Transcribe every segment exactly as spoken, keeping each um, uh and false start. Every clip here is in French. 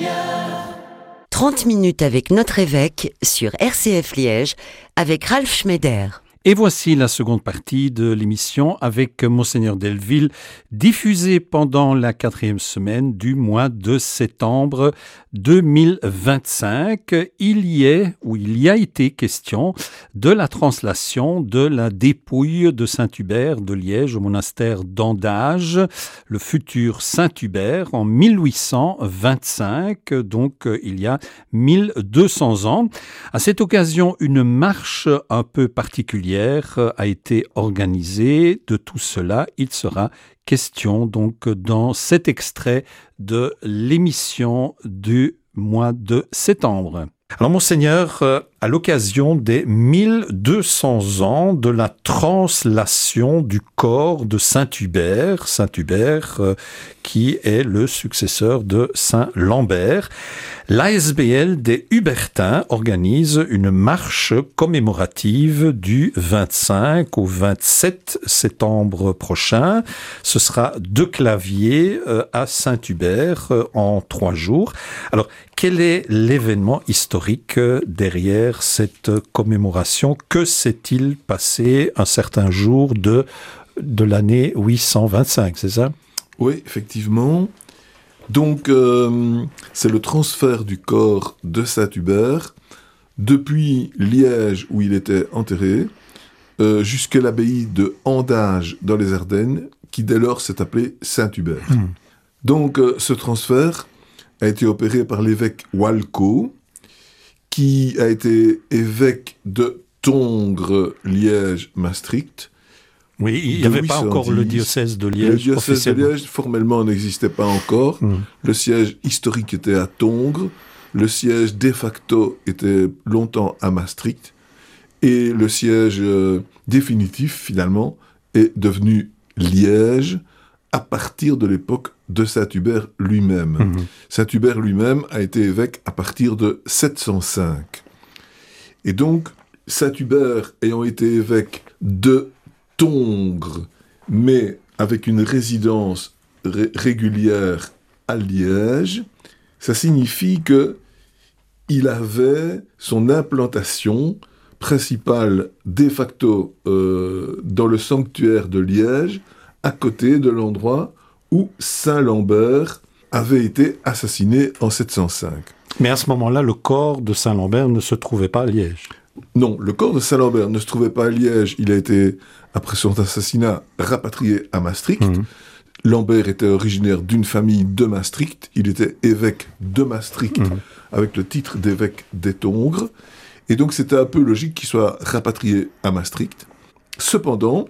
trente minutes avec notre évêque sur R C F Liège avec Ralph Schneider. Et voici la seconde partie de l'émission avec Monseigneur Delville, diffusée pendant la quatrième semaine du mois de septembre deux mille vingt-cinq. Il y est, ou il y a été question de la translation de la dépouille de Saint Hubert de Liège au monastère d'Andage, le futur Saint Hubert, en mille huit cent vingt-cinq, donc il y a mille deux cents ans. À cette occasion, une marche un peu particulière a été organisée. De tout cela, il sera question donc dans cet extrait de l'émission du mois de septembre. Alors, Monseigneur, à l'occasion des mille deux cents ans de la translation du corps de Saint Hubert, Saint Hubert euh, qui est le successeur de Saint Lambert, l'A S B L des Hubertins organise une marche commémorative du vingt-cinq au vingt-sept septembre prochain. Ce sera deux claviers euh, à Saint Hubert euh, en trois jours. Alors, quel est l'événement historique derrière cette commémoration? Que s'est-il passé un certain jour de, de l'année huit cent vingt-cinq, c'est ça? Oui, effectivement. Donc, euh, c'est le transfert du corps de Saint Hubert depuis Liège, où il était enterré, euh, jusqu'à l'abbaye de Andage, dans les Ardennes, qui dès lors s'est appelée Saint Hubert. Mmh. Donc, euh, ce transfert a été opéré par l'évêque Walco, qui a été évêque de Tongres, Liège, Maastricht. Oui, il n'y avait pas encore le diocèse de Liège. Le diocèse de Liège, formellement, n'existait pas encore. Mmh. Le siège historique était à Tongres. Le siège de facto était longtemps à Maastricht. Et le siège euh, définitif, finalement, est devenu Liège, à partir de l'époque de Saint Hubert lui-même. Mmh. Saint Hubert lui-même a été évêque à partir de sept cent cinq. Et donc, Saint Hubert ayant été évêque de Tongres, mais avec une résidence ré- régulière à Liège, ça signifie que il avait son implantation principale de facto euh, dans le sanctuaire de Liège, à côté de l'endroit où Saint Lambert avait été assassiné en sept cent cinq. Mais à ce moment-là, le corps de Saint Lambert ne se trouvait pas à Liège. Non, le corps de Saint Lambert ne se trouvait pas à Liège. Il a été, après son assassinat, rapatrié à Maastricht. Mmh. Lambert était originaire d'une famille de Maastricht. Il était évêque de Maastricht, mmh. avec le titre d'évêque des Tongres. Et donc, c'était un peu logique qu'il soit rapatrié à Maastricht. Cependant,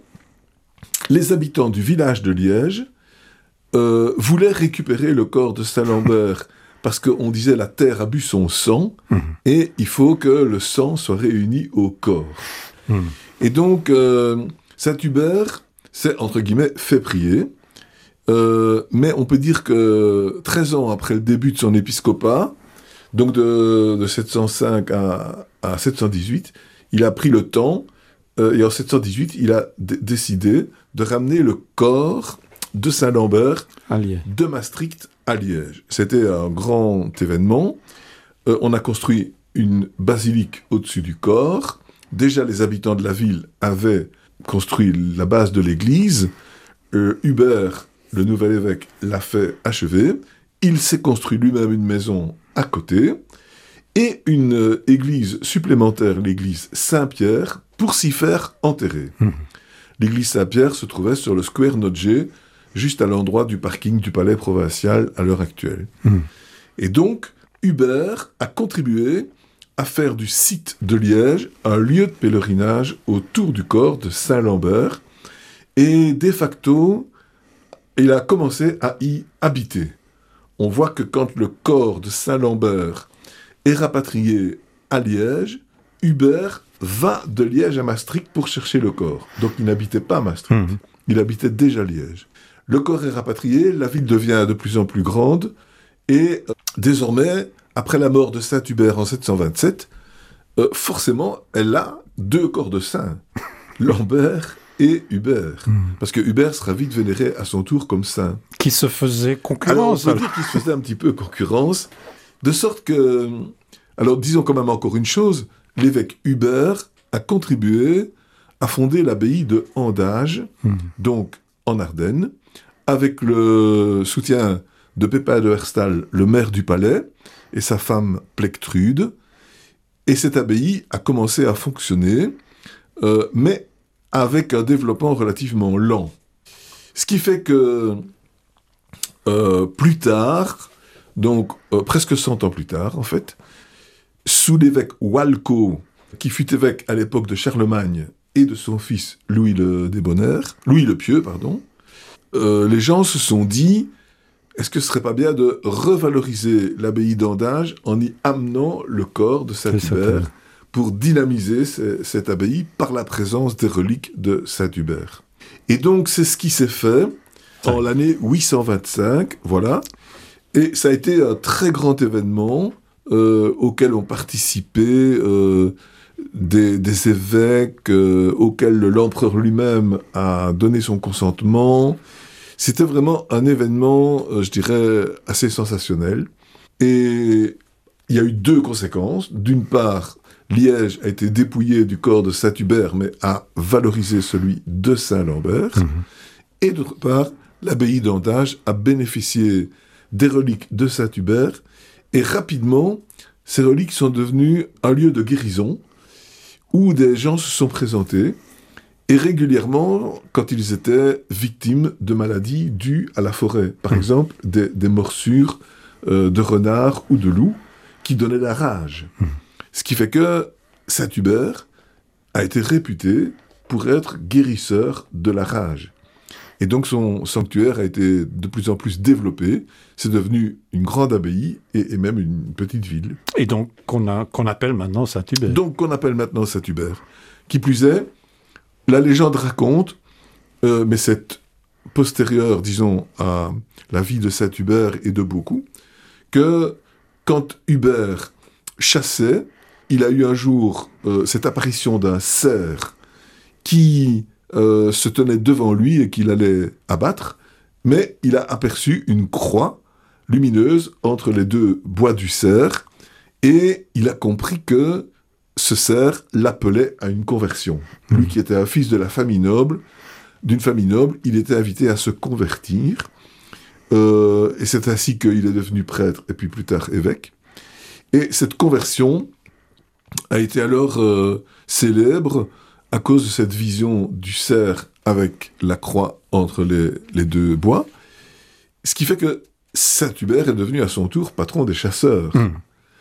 les habitants du village de Liège euh, voulaient récupérer le corps de Saint Lambert parce qu'on disait la terre a bu son sang mmh. et il faut que le sang soit réuni au corps. Mmh. Et donc, euh, Saint Hubert s'est, entre guillemets, fait prier. Euh, mais on peut dire que treize ans après le début de son épiscopat, donc de, de sept cent cinq à, à sept cent dix-huit, il a pris le temps, euh, et en sept cent dix-huit, il a d- décidé de ramener le corps de Saint Lambert de Maastricht à Liège. C'était un grand événement. Euh, on a construit une basilique au-dessus du corps. Déjà, les habitants de la ville avaient construit la base de l'église. Euh, Hubert, le nouvel évêque, l'a fait achever. Il s'est construit lui-même une maison à côté et une euh, église supplémentaire, l'église Saint-Pierre, pour s'y faire enterrer. Mmh. L'église Saint-Pierre se trouvait sur le Square Nodger, juste à l'endroit du parking du palais provincial à l'heure actuelle. Mmh. Et donc, Hubert a contribué à faire du site de Liège un lieu de pèlerinage autour du corps de Saint Lambert. Et de facto, il a commencé à y habiter. On voit que quand le corps de Saint Lambert est rapatrié à Liège, Hubert va de Liège à Maastricht pour chercher le corps. Donc il n'habitait pas à Maastricht, mmh. il habitait déjà Liège. Le corps est rapatrié, la ville devient de plus en plus grande, et euh, désormais, après la mort de Saint Hubert en sept cent vingt-sept, euh, forcément, elle a deux corps de saints, Lambert et Hubert. Mmh. Parce que Hubert sera vite vénéré à son tour comme saint. Qui se faisait concurrence. Alors, on peut dire qu'il se faisait un petit peu concurrence, De sorte que... Alors, disons quand même encore une chose, l'évêque Hubert a contribué à fonder l'abbaye de Andage, mmh. donc en Ardennes, avec le soutien de Pépin de Herstal, le maire du palais, et sa femme Plectrude. Et cette abbaye a commencé à fonctionner, euh, mais avec un développement relativement lent. Ce qui fait que euh, plus tard, donc euh, presque cent ans plus tard en fait, sous l'évêque Walco, qui fut évêque à l'époque de Charlemagne et de son fils Louis le Débonnaire, Louis le Pieux, pardon, euh, les gens se sont dit, est-ce que ce serait pas bien de revaloriser l'abbaye d'Andage en y amenant le corps de Saint-Hubert pour dynamiser c- cette abbaye par la présence des reliques de Saint-Hubert. Et donc c'est ce qui s'est fait en l'année huit cent vingt-cinq, voilà, et ça a été un très grand événement euh, auquel ont participé euh, des, des évêques, euh, auquel l'empereur lui-même a donné son consentement. C'était vraiment un événement, euh, je dirais, assez sensationnel. Et il y a eu deux conséquences. D'une part, Liège a été dépouillé du corps de Saint-Hubert, mais a valorisé celui de Saint-Lambert. Mmh. Et d'autre part, l'abbaye d'Andage a bénéficié des reliques de Saint-Hubert. Et rapidement, ces reliques sont devenues un lieu de guérison où des gens se sont présentés. Et régulièrement, quand ils étaient victimes de maladies dues à la forêt, par mmh. exemple des, des morsures euh, de renards ou de loups qui donnaient la rage. Mmh. Ce qui fait que Saint-Hubert a été réputé pour être guérisseur de la rage. Et donc son sanctuaire a été de plus en plus développé. C'est devenu une grande abbaye et, et même une petite ville. Et donc qu'on, a, qu'on appelle maintenant Saint-Hubert. Donc qu'on appelle maintenant Saint-Hubert. Qui plus est, la légende raconte, euh, mais c'est postérieur, disons, à la vie de Saint-Hubert et de beaucoup, que quand Hubert chassait, il a eu un jour euh, cette apparition d'un cerf qui euh, se tenait devant lui et qu'il allait abattre, mais il a aperçu une croix lumineuse entre les deux bois du cerf et il a compris que ce cerf l'appelait à une conversion. Mmh. Lui qui était un fils de la famille noble, d'une famille noble, il était invité à se convertir. Euh, et c'est ainsi qu'il est devenu prêtre et puis plus tard évêque. Et cette conversion a été alors euh, célèbre à cause de cette vision du cerf avec la croix entre les, les deux bois. Ce qui fait que Saint-Hubert est devenu à son tour patron des chasseurs. Mmh.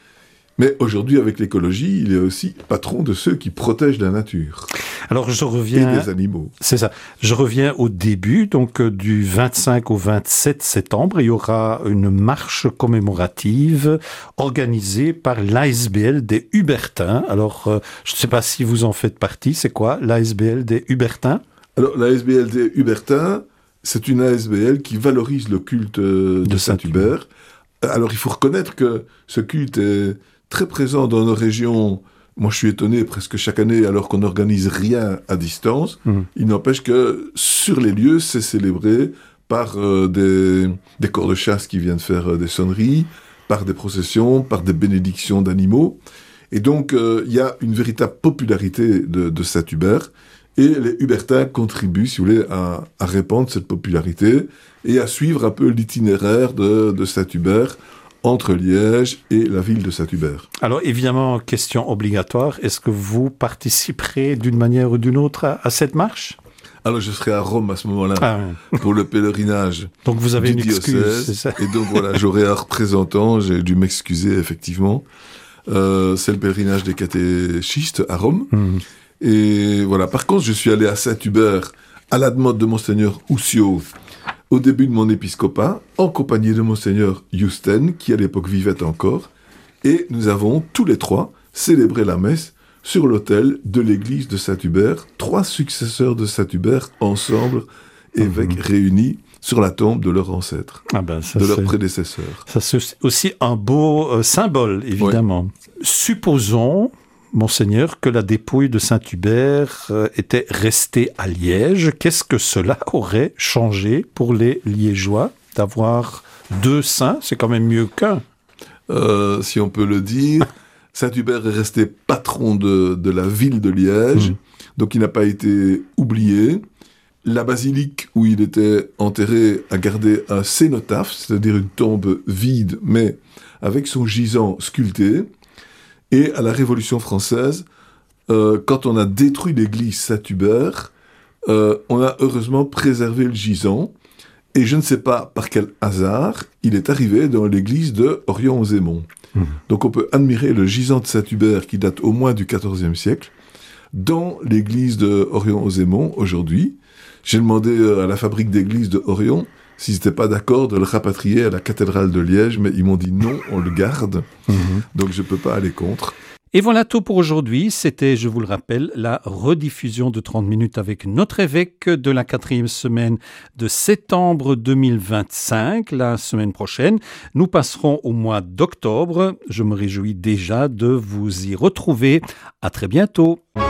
Mais aujourd'hui, avec l'écologie, il est aussi patron de ceux qui protègent la nature. Alors, je reviens... Et des animaux. C'est ça. Je reviens au début, donc euh, du vingt-cinq au vingt-sept septembre, il y aura une marche commémorative organisée par l'A S B L des Hubertins. Alors, euh, je ne sais pas si vous en faites partie. C'est quoi l'A S B L des Hubertins ? Alors, l'A S B L des Hubertins, c'est une A S B L qui valorise le culte de, de Saint-Hubert. Alors, il faut reconnaître que ce culte est très présent dans nos régions. Moi, je suis étonné presque chaque année, alors qu'on n'organise rien à distance. Mmh. Il n'empêche que sur les lieux, c'est célébré par euh, des, des corps de chasse qui viennent faire euh, des sonneries, par des processions, par des bénédictions d'animaux. Et donc, il euh, y a une véritable popularité de, de Saint-Hubert. Et les Hubertins contribuent, si vous voulez, à, à répandre cette popularité et à suivre un peu l'itinéraire de, de Saint-Hubert entre Liège et la ville de Saint-Hubert. Alors évidemment, question obligatoire, est-ce que vous participerez d'une manière ou d'une autre à, à cette marche ? Alors je serai à Rome à ce moment-là ah, oui. pour le pèlerinage. Donc vous avez une diocèse, excuse, c'est ça ? Et donc voilà, j'aurai un représentant, j'ai dû m'excuser effectivement. Euh, c'est le pèlerinage des catéchistes à Rome. Mmh. Et voilà, par contre je suis allé à Saint-Hubert à la demande de Monseigneur Oussiot, au début de mon épiscopat, en compagnie de Monseigneur Yusten, qui à l'époque vivait encore, et nous avons tous les trois célébré la messe sur l'autel de l'église de Saint-Hubert, trois successeurs de Saint-Hubert ensemble, évêques mmh. réunis sur la tombe de leurs ancêtres, ah ben ça de leurs prédécesseurs. Ça c'est aussi un beau euh, symbole, évidemment. Ouais. Supposons, Monseigneur, que la dépouille de Saint-Hubert euh, était restée à Liège. Qu'est-ce que cela aurait changé pour les Liégeois d'avoir deux saints ? C'est quand même mieux qu'un. euh, si on peut le dire. Saint-Hubert est resté patron de, de la ville de Liège, mmh. donc il n'a pas été oublié. La basilique où il était enterré a gardé un cénotaphe, c'est-à-dire une tombe vide, mais avec son gisant sculpté. Et à la Révolution française, euh, quand on a détruit l'église Saint-Hubert, euh, on a heureusement préservé le gisant. Et je ne sais pas par quel hasard, il est arrivé dans l'église de Orion-aux-Aymons. Mmh. Donc on peut admirer le gisant de Saint-Hubert qui date au moins du quatorzième siècle dans l'église de Orion-aux-Aymons aujourd'hui. J'ai demandé à la fabrique d'église de Orion s'ils n'étaient pas d'accord de le rapatrier à la cathédrale de Liège, mais ils m'ont dit non, on le garde. Mmh. Donc je ne peux pas aller contre. Et voilà tout pour aujourd'hui. C'était, je vous le rappelle, la rediffusion de trente minutes avec notre évêque de la quatrième semaine de septembre deux mille vingt-cinq. La semaine prochaine, nous passerons au mois d'octobre. Je me réjouis déjà de vous y retrouver. À très bientôt.